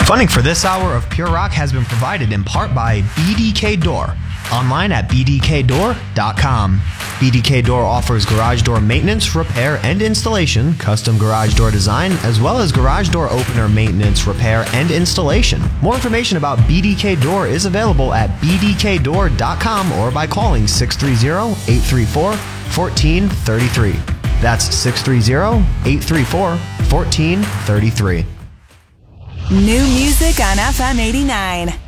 Funding for this hour of Pure Rock has been provided in part by BDK Door. Online at bdkdoor.com. BDK Door offers garage door maintenance, repair, and installation, custom garage door design, as well as garage door opener maintenance, repair, and installation. More information about BDK Door is available at bdkdoor.com or by calling 630-834-1433. That's 630-834-1433. New music on FM 89.